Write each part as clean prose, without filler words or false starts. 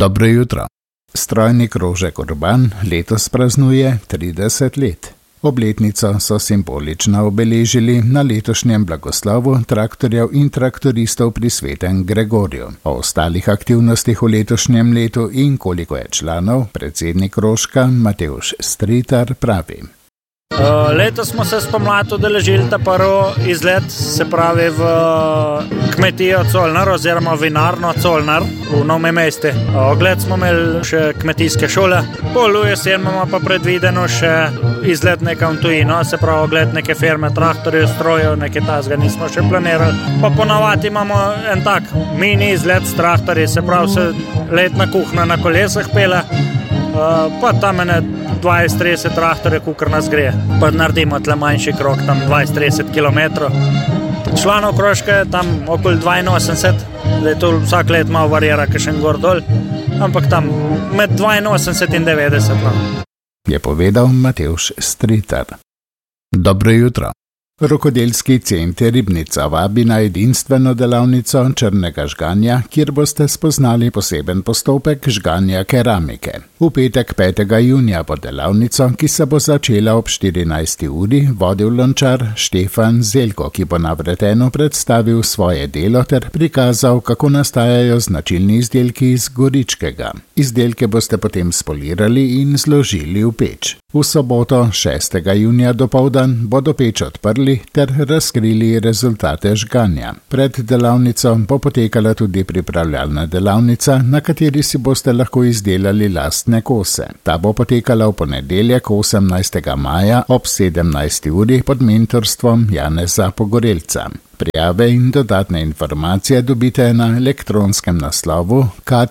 Dobro jutro. Strojni krožek Urban letos praznuje 30 let. Obletnico so simbolično obeležili na letošnjem blagoslovu traktorjev in traktoristov pri Svetem Gregorju. O ostalih aktivnostih v letošnjem letu in koliko je članov, predsednik krožka Matevž Stritar pravi. Letos smo se spomladi udeležili ta prvi izlet, se pravi v kmetijo Colnar oziroma vinarno Colnar v Novem mestu. Ogled smo imeli še kmetijske šole, pol jesen imamo pa predvideno še izlet nekam v tujino, se pravi ogled neke firme, traktorjev, strojev, nekaj tazga nismo še planirali. Pa ponavadi imamo en tak mini izlet s traktorji, se pravi se letna kuhna na kolesah pele, pa tam ene 20-30 traktorjev, kukor nas gre. Pa naredimo tle manjši krok, tam 20-30 km. Članov krožka je tam okoli 82, da je to vsak let malo varira, kakšen gor dol, ampak tam med 82 in 90. No. Je povedal Matevž Stritar. Dobro jutro. Rokodelski center Ribnica vabi na edinstveno delavnico črnega žganja, kjer boste spoznali poseben postopek žganja keramike. V petek 5. junija bo delavnico, ki se bo začela ob 14. uri, vodil lončar Štefan Zelko, ki bo na vretenu predstavil svoje delo ter prikazal, kako nastajajo značilni izdelki iz Goričkega. Izdelke boste potem spolirali in zložili v peč. V soboto 6. junija dopoldan bodo peč odprli ter razkrili rezultate žganja. Pred delavnico bo potekala tudi pripravljalna delavnica, na kateri si boste lahko izdelali lastne kose. Ta bo potekala v ponedeljek 18. maja ob 17. uri pod mentorstvom Janeza Pogorelca. Prijave in dodatne informacije dobite na elektronskem naslovu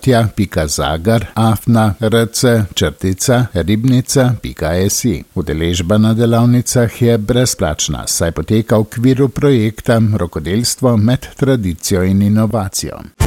katja.zagar@rc-ribnica.si. Udeležba na delavnicah je brezplačna, saj poteka v okviru projekta Rokodelstvo med tradicijo in inovacijo.